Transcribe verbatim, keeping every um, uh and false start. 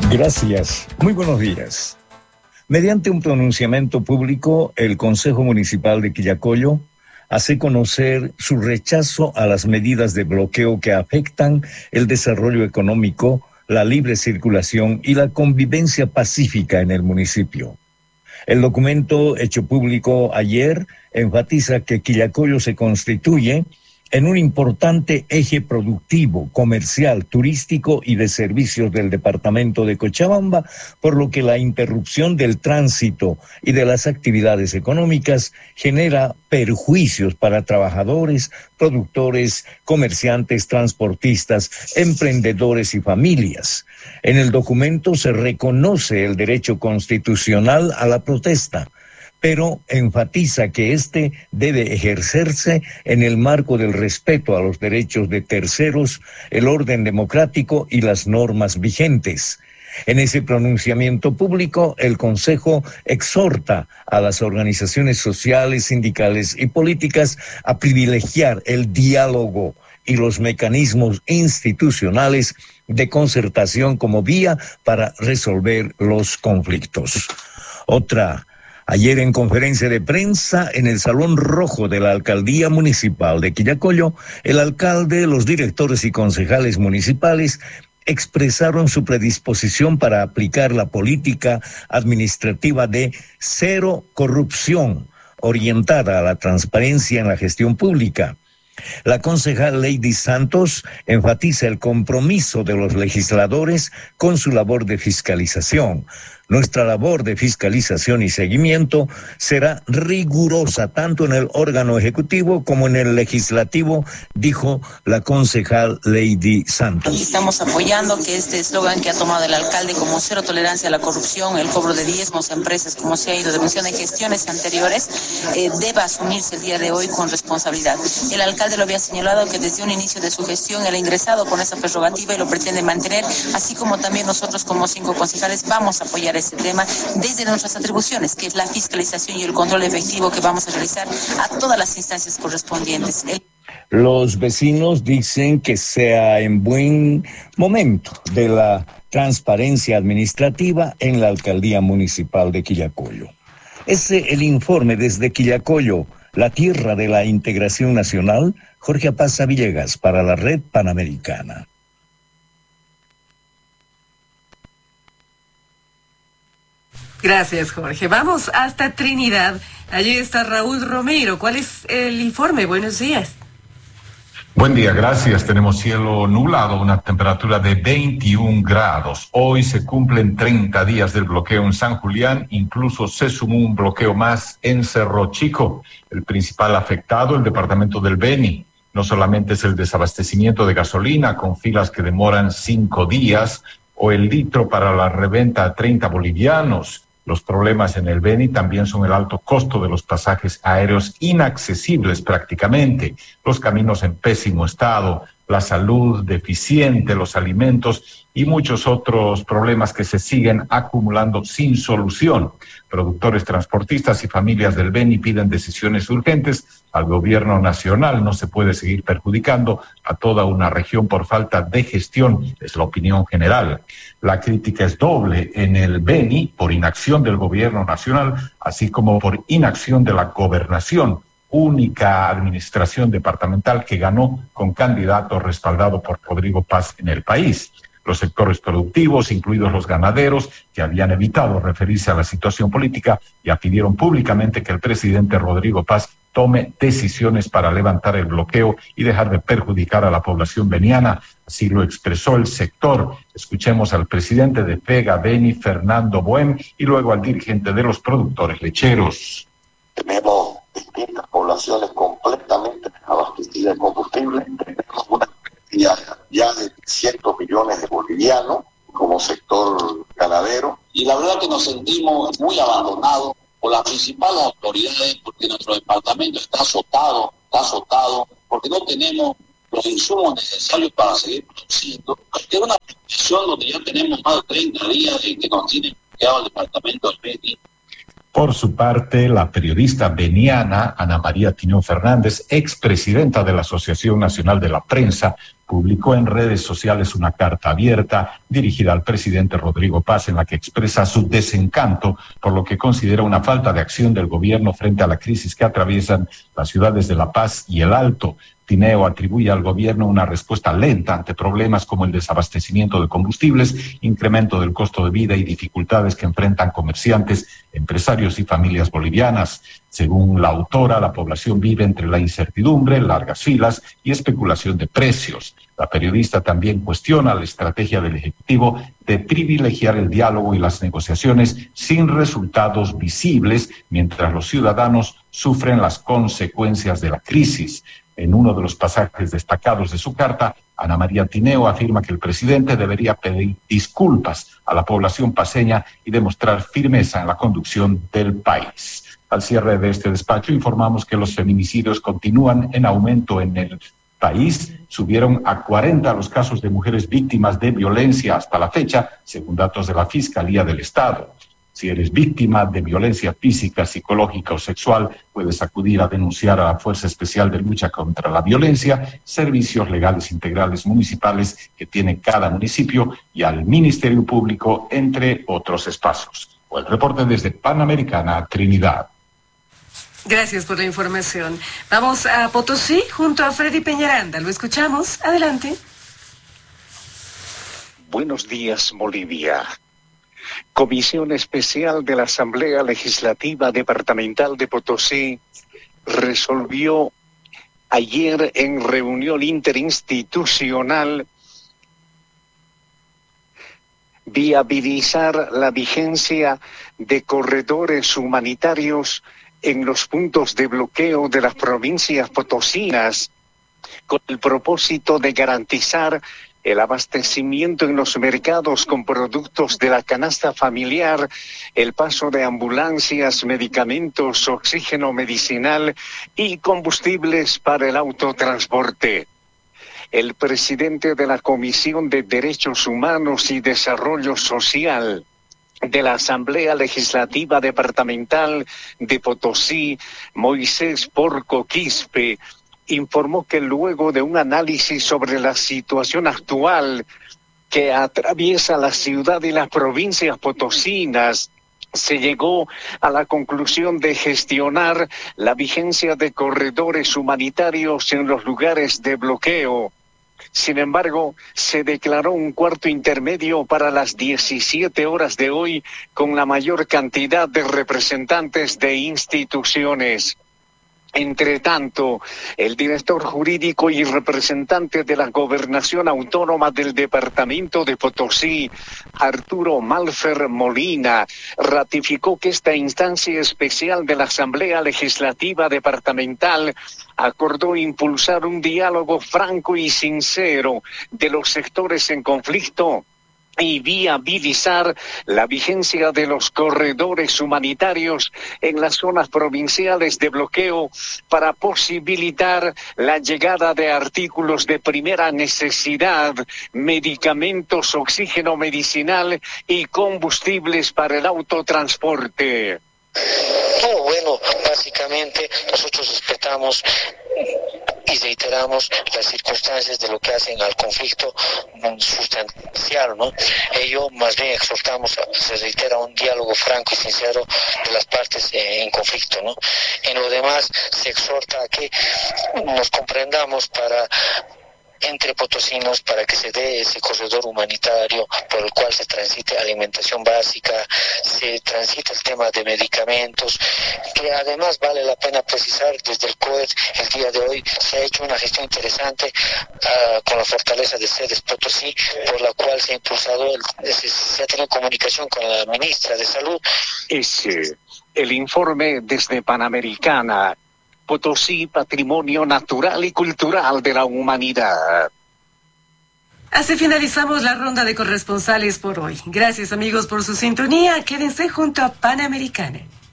Gracias. Muy buenos días. Mediante un pronunciamiento público, el Consejo Municipal de Quillacollo hace conocer su rechazo a las medidas de bloqueo que afectan el desarrollo económico, la libre circulación y la convivencia pacífica en el municipio. El documento hecho público ayer enfatiza que Quillacollo se constituye en un importante eje productivo, comercial, turístico y de servicios del departamento de Cochabamba, por lo que la interrupción del tránsito y de las actividades económicas genera perjuicios para trabajadores, productores, comerciantes, transportistas, emprendedores y familias. En el documento se reconoce el derecho constitucional a la protesta, pero enfatiza que éste debe ejercerse en el marco del respeto a los derechos de terceros, el orden democrático y las normas vigentes. En ese pronunciamiento público, el Consejo exhorta a las organizaciones sociales, sindicales y políticas a privilegiar el diálogo y los mecanismos institucionales de concertación como vía para resolver los conflictos. Otra Ayer en conferencia de prensa en el Salón Rojo de la Alcaldía Municipal de Quillacollo, el alcalde, los directores y concejales municipales expresaron su predisposición para aplicar la política administrativa de cero corrupción, orientada a la transparencia en la gestión pública. La concejal Lady Santos enfatiza el compromiso de los legisladores con su labor de fiscalización. Nuestra labor de fiscalización y seguimiento será rigurosa tanto en el órgano ejecutivo como en el legislativo, dijo la concejal Lady Santos. Estamos apoyando que este eslogan que ha tomado el alcalde como cero tolerancia a la corrupción, el cobro de diezmos a empresas, como se ha ido denunciando en gestiones anteriores, eh, deba asumirse el día de hoy con responsabilidad. El alcalde lo había señalado que desde un inicio de su gestión él ha ingresado con esa prerrogativa y lo pretende mantener, así como también nosotros como cinco concejales vamos a apoyar ese tema desde nuestras atribuciones, que es la fiscalización y el control efectivo que vamos a realizar a todas las instancias correspondientes. El... Los vecinos dicen que sea en buen momento de la transparencia administrativa en la Alcaldía Municipal de Quillacollo. Ese es el informe desde Quillacollo, la tierra de la integración nacional. Jorge Apaza Villegas para la Red Panamericana. Gracias, Jorge. Vamos hasta Trinidad. Allí está Raúl Romero. ¿Cuál es el informe? Buenos días. Buen día, gracias. Tenemos cielo nublado, una temperatura de veintiún grados. Hoy se cumplen treinta días del bloqueo en San Julián. Incluso se sumó un bloqueo más en Cerro Chico. El principal afectado, el departamento del Beni. No solamente es el desabastecimiento de gasolina con filas que demoran cinco días o el litro para la reventa a treinta bolivianos. Los problemas en el Beni también son el alto costo de los pasajes aéreos inaccesibles prácticamente, los caminos en pésimo estado, la salud deficiente, los alimentos y muchos otros problemas que se siguen acumulando sin solución. Productores, transportistas y familias del Beni piden decisiones urgentes al gobierno nacional. No se puede seguir perjudicando a toda una región por falta de gestión, es la opinión general. La crítica es doble en el Beni por inacción del gobierno nacional, así como por inacción de la gobernación, única administración departamental que ganó con candidato respaldado por Rodrigo Paz en el país. Los sectores productivos, incluidos los ganaderos, que habían evitado referirse a la situación política, ya pidieron públicamente que el presidente Rodrigo Paz tome decisiones para levantar el bloqueo y dejar de perjudicar a la población beniana. Así lo expresó el sector. Escuchemos al presidente de Pega Beni, Fernando Bohem, y luego al dirigente de los productores lecheros. Tenemos distintas poblaciones completamente abastecidas de combustible. Tenemos una cantidad ya de cientos millones de bolivianos como sector ganadero. Y la verdad que nos sentimos muy abandonados por las principales autoridades, porque nuestro departamento está azotado, está azotado, porque no tenemos los insumos necesarios para seguir produciendo. Es una situación donde ya tenemos más de treinta días de que nos tiene bloqueado el departamento del Beni. Por su parte, la periodista beniana Ana María Tineo Fernández, expresidenta de la Asociación Nacional de la Prensa, publicó en redes sociales una carta abierta dirigida al presidente Rodrigo Paz en la que expresa su desencanto por lo que considera una falta de acción del gobierno frente a la crisis que atraviesan las ciudades de La Paz y El Alto. Tineo atribuye al gobierno una respuesta lenta ante problemas como el desabastecimiento de combustibles, incremento del costo de vida y dificultades que enfrentan comerciantes, empresarios y familias bolivianas. Según la autora, la población vive entre la incertidumbre, largas filas y especulación de precios. La periodista también cuestiona la estrategia del Ejecutivo de privilegiar el diálogo y las negociaciones sin resultados visibles, mientras los ciudadanos sufren las consecuencias de la crisis. En uno de los pasajes destacados de su carta, Ana María Tineo afirma que el presidente debería pedir disculpas a la población paceña y demostrar firmeza en la conducción del país. Al cierre de este despacho informamos que los feminicidios continúan en aumento en el país. Subieron a cuarenta los casos de mujeres víctimas de violencia hasta la fecha, según datos de la Fiscalía del Estado. Si eres víctima de violencia física, psicológica o sexual, puedes acudir a denunciar a la Fuerza Especial de Lucha contra la Violencia, servicios legales integrales municipales que tiene cada municipio y al Ministerio Público, entre otros espacios. El reporte desde Panamericana, Trinidad. Gracias por la información. Vamos a Potosí junto a Freddy Peñaranda. Lo escuchamos. Adelante. Buenos días, Bolivia. Comisión Especial de la Asamblea Legislativa Departamental de Potosí resolvió ayer en reunión interinstitucional viabilizar la vigencia de corredores humanitarios en los puntos de bloqueo de las provincias potosinas con el propósito de garantizar el abastecimiento en los mercados con productos de la canasta familiar, el paso de ambulancias, medicamentos, oxígeno medicinal y combustibles para el autotransporte. El presidente de la Comisión de Derechos Humanos y Desarrollo Social de la Asamblea Legislativa Departamental de Potosí, Moisés Porco Quispe, informó que luego de un análisis sobre la situación actual que atraviesa la ciudad y las provincias potosinas, se llegó a la conclusión de gestionar la vigencia de corredores humanitarios en los lugares de bloqueo. Sin embargo, se declaró un cuarto intermedio para las diecisiete horas de hoy con la mayor cantidad de representantes de instituciones. Entre tanto, el director jurídico y representante de la Gobernación Autónoma del Departamento de Potosí, Arturo Malfer Molina, ratificó que esta instancia especial de la Asamblea Legislativa Departamental acordó impulsar un diálogo franco y sincero de los sectores en conflicto y viabilizar la vigencia de los corredores humanitarios en las zonas provinciales de bloqueo para posibilitar la llegada de artículos de primera necesidad, medicamentos, oxígeno medicinal y combustibles para el autotransporte. No, bueno, básicamente nosotros respetamos y reiteramos las circunstancias de lo que hacen al conflicto sustancial, ¿no? Ello más bien exhortamos, a, se reitera un diálogo franco y sincero de las partes eh, en conflicto, ¿no? En lo demás se exhorta a que nos comprendamos para entre potosinos para que se dé ese corredor humanitario por el cual se transite alimentación básica, se transite el tema de medicamentos, que además vale la pena precisar desde el C O E D el día de hoy se ha hecho una gestión interesante uh, con la fortaleza de Sedes Potosí, por la cual se ha impulsado, el, se, se ha tenido comunicación con la ministra de Salud. Es el informe desde Panamericana. Potosí, patrimonio natural y cultural de la humanidad. Así finalizamos la ronda de corresponsales por hoy. Gracias, amigos, por su sintonía. Quédense junto a Panamericana.